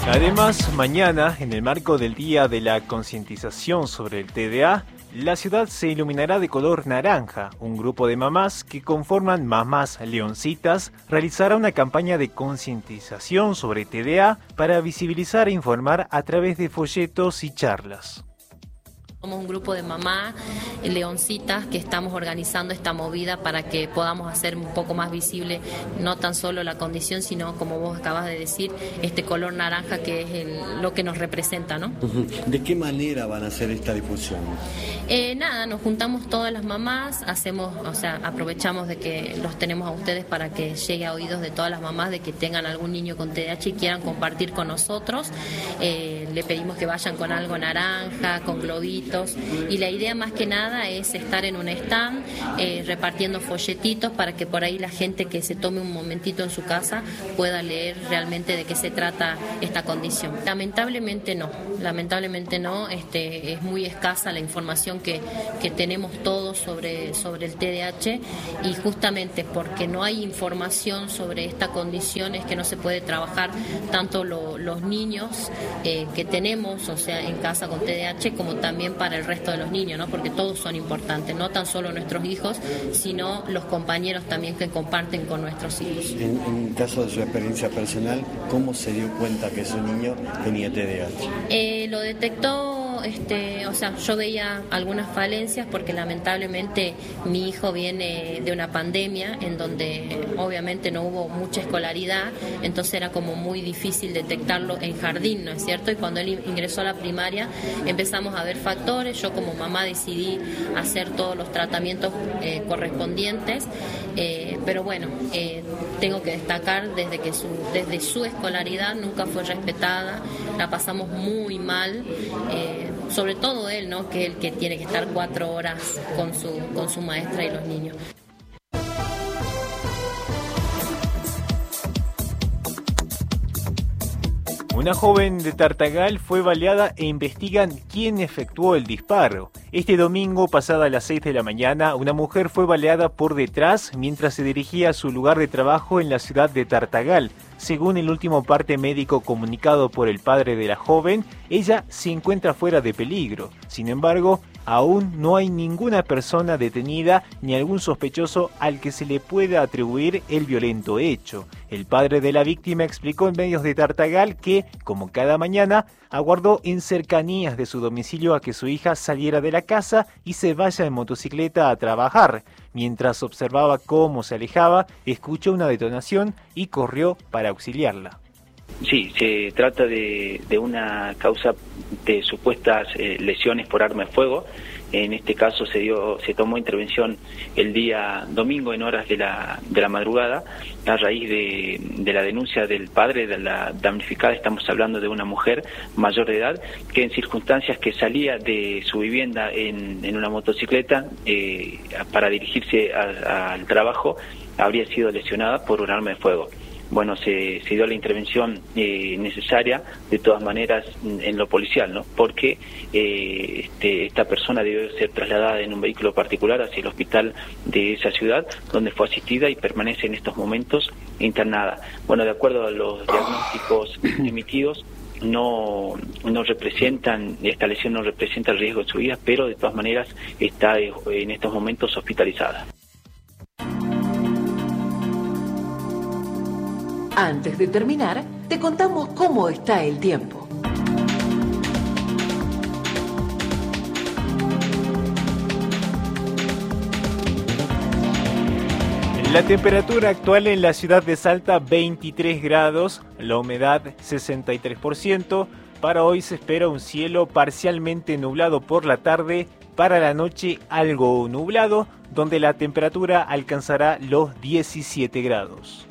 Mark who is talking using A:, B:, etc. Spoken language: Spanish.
A: Además, mañana, en el marco del Día de la Concientización sobre el TDA, la ciudad se iluminará de color naranja. Un grupo de mamás que conforman Mamás Leoncitas realizará una campaña de concientización sobre TDA para visibilizar e informar a través de folletos y charlas.
B: Somos un grupo de mamás leoncitas que estamos organizando esta movida para que podamos hacer un poco más visible no tan solo la condición, sino, como vos acabas de decir, este color naranja que es lo que nos representa, ¿no?
C: ¿De qué manera van a hacer esta difusión?
B: Nos juntamos todas las mamás, aprovechamos de que los tenemos a ustedes para que llegue a oídos de todas las mamás de que tengan algún niño con TDAH y quieran compartir con nosotros. Le pedimos que vayan con algo naranja, con globitos. Y la idea más que nada es estar en un stand repartiendo folletitos para que por ahí la gente que se tome un momentito en su casa pueda leer realmente de qué se trata esta condición. Lamentablemente no, es muy escasa la información que tenemos todos sobre el TDAH, y justamente porque no hay información sobre esta condición es que no se puede trabajar tanto los niños que tenemos, en casa con TDAH, como también para el resto de los niños, ¿no? Porque todos son importantes, no tan solo nuestros hijos, sino los compañeros también que comparten con nuestros hijos.
C: En caso de su experiencia personal, ¿cómo se dio cuenta que su niño tenía TDAH?
B: Lo detectó, yo veía algunas falencias porque lamentablemente mi hijo viene de una pandemia en donde obviamente no hubo mucha escolaridad, entonces era como muy difícil detectarlo en jardín, ¿no es cierto? Y cuando él ingresó a la primaria empezamos a ver factores. Yo como mamá decidí hacer todos los tratamientos correspondientes, pero bueno, tengo que destacar desde su escolaridad nunca fue respetada, la pasamos muy mal, sobre todo él, ¿no? Que es el que tiene que estar 4 horas con su maestra y los niños.
A: Una joven de Tartagal fue baleada e investigan quién efectuó el disparo. Este domingo, pasada las 6 de la mañana, una mujer fue baleada por detrás mientras se dirigía a su lugar de trabajo en la ciudad de Tartagal. Según el último parte médico comunicado por el padre de la joven, ella se encuentra fuera de peligro. Sin embargo, aún no hay ninguna persona detenida ni algún sospechoso al que se le pueda atribuir el violento hecho. El padre de la víctima explicó en medios de Tartagal que, como cada mañana, aguardó en cercanías de su domicilio a que su hija saliera de la casa y se vaya en motocicleta a trabajar. Mientras observaba cómo se alejaba, escuchó una detonación y corrió para auxiliarla.
D: Sí, se trata de una causa de supuestas lesiones por arma de fuego. En este caso se tomó intervención el día domingo en horas de la madrugada a raíz de la denuncia del padre de la damnificada. Estamos hablando de una mujer mayor de edad que en circunstancias que salía de su vivienda en una motocicleta para dirigirse al trabajo habría sido lesionada por un arma de fuego. Bueno, se dio la intervención necesaria, de todas maneras, en lo policial, ¿no? Porque esta persona debió ser trasladada en un vehículo particular hacia el hospital de esa ciudad, donde fue asistida y permanece en estos momentos internada. Bueno, de acuerdo a los diagnósticos emitidos, esta lesión no representa el riesgo de su vida, pero de todas maneras está en estos momentos hospitalizada.
E: Antes de terminar, te contamos cómo está el tiempo.
A: La temperatura actual en la ciudad de Salta, 23 grados, la humedad 63%. Para hoy se espera un cielo parcialmente nublado por la tarde, para la noche algo nublado, donde la temperatura alcanzará los 17 grados.